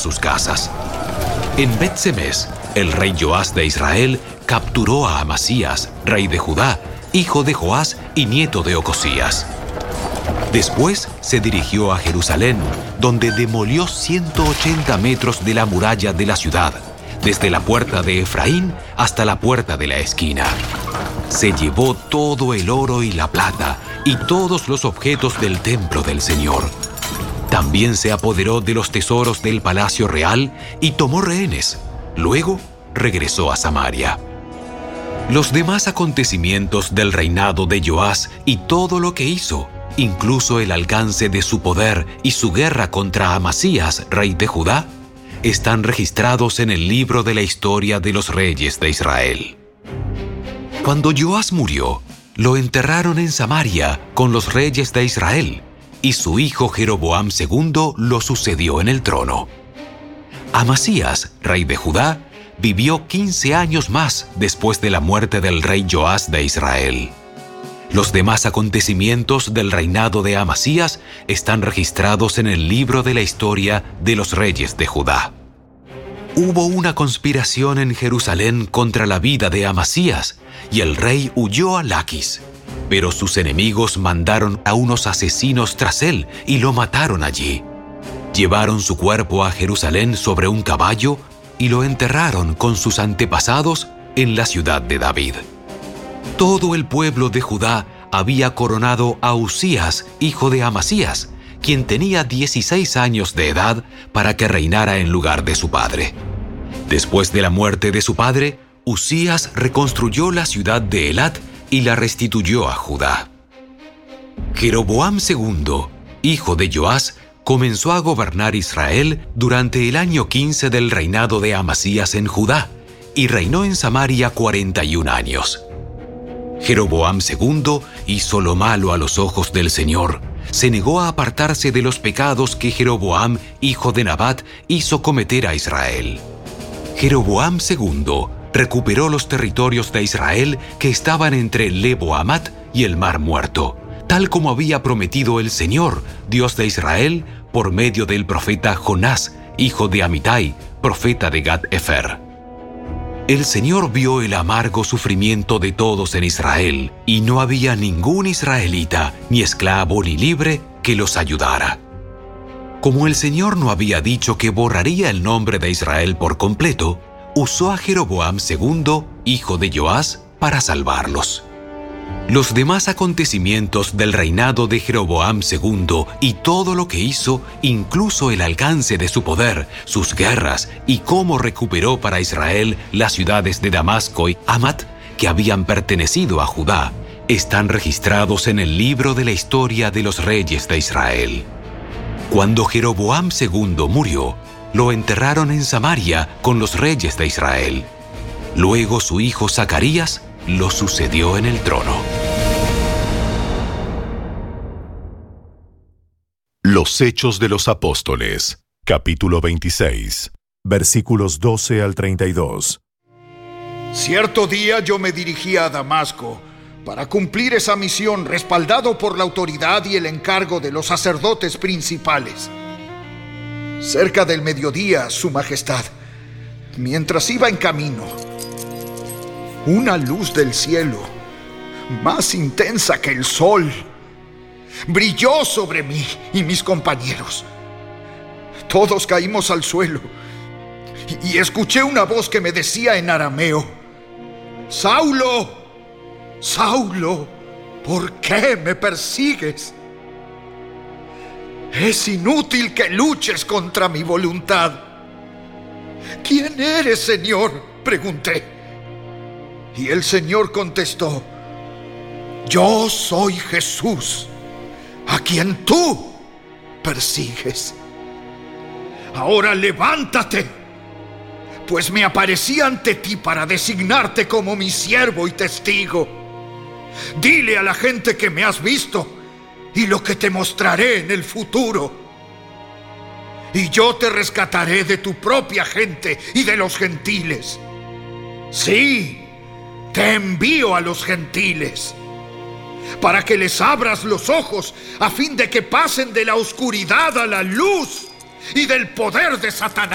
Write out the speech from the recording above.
sus casas. En Bet-Semes, el rey Joás de Israel capturó a Amasías, rey de Judá, hijo de Joás y nieto de Ocosías. Después se dirigió a Jerusalén, donde demolió 180 metros de la muralla de la ciudad, desde la puerta de Efraín hasta la puerta de la esquina. Se llevó todo el oro y la plata y todos los objetos del templo del Señor. También se apoderó de los tesoros del palacio real y tomó rehenes. Luego regresó a Samaria. Los demás acontecimientos del reinado de Joás y todo lo que hizo, incluso el alcance de su poder y su guerra contra Amasías, rey de Judá, están registrados en el libro de la historia de los reyes de Israel. Cuando Joás murió, lo enterraron en Samaria con los reyes de Israel, y su hijo Jeroboam II lo sucedió en el trono. Amasías, rey de Judá, vivió 15 años más después de la muerte del rey Joás de Israel. Los demás acontecimientos del reinado de Amasías están registrados en el libro de la historia de los reyes de Judá. Hubo una conspiración en Jerusalén contra la vida de Amasías, y el rey huyó a Laquis. Pero sus enemigos mandaron a unos asesinos tras él y lo mataron allí. Llevaron su cuerpo a Jerusalén sobre un caballo y lo enterraron con sus antepasados en la ciudad de David. Todo el pueblo de Judá había coronado a Usías, hijo de Amasías, quien tenía 16 años de edad, para que reinara en lugar de su padre. Después de la muerte de su padre, Usías reconstruyó la ciudad de Elat y la restituyó a Judá. Jeroboam II, hijo de Joás, comenzó a gobernar Israel durante el año 15 del reinado de Amasías en Judá y reinó en Samaria 41 años. Jeroboam II hizo lo malo a los ojos del Señor. Se negó a apartarse de los pecados que Jeroboam, hijo de Nabat, hizo cometer a Israel. Jeroboam II recuperó los territorios de Israel que estaban entre Lebo-Hamat y el Mar Muerto, tal como había prometido el Señor, Dios de Israel, por medio del profeta Jonás, hijo de Amitai, profeta de Gat-Hefer. El Señor vio el amargo sufrimiento de todos en Israel, y no había ningún israelita, ni esclavo ni libre, que los ayudara. Como el Señor no había dicho que borraría el nombre de Israel por completo, usó a Jeroboam II, hijo de Joás, para salvarlos. Los demás acontecimientos del reinado de Jeroboam II y todo lo que hizo, incluso el alcance de su poder, sus guerras y cómo recuperó para Israel las ciudades de Damasco y Hamat, que habían pertenecido a Judá, están registrados en el libro de la historia de los reyes de Israel. Cuando Jeroboam II murió, lo enterraron en Samaria con los reyes de Israel. Luego su hijo Zacarías lo sucedió en el trono. Los Hechos de los Apóstoles, capítulo 26, versículos 12 al 32. Cierto día yo me dirigía a Damasco para cumplir esa misión, respaldado por la autoridad y el encargo de los sacerdotes principales. Cerca del mediodía, Su Majestad, mientras iba en camino, una luz del cielo, más intensa que el sol, brilló sobre mí y mis compañeros. Todos caímos al suelo y escuché una voz que me decía en arameo: Saulo, Saulo, ¿por qué me persigues? Es inútil que luches contra mi voluntad. ¿Quién eres, Señor?, pregunté. Y el Señor contestó: Yo soy Jesús, a quien tú persigues. Ahora levántate, pues me aparecí ante ti para designarte como mi siervo y testigo. Dile a la gente que me has visto y lo que te mostraré en el futuro. Y yo te rescataré de tu propia gente y de los gentiles. Sí, te envío a los gentiles, para que les abras los ojos, a fin de que pasen de la oscuridad a la luz y del poder de Satanás,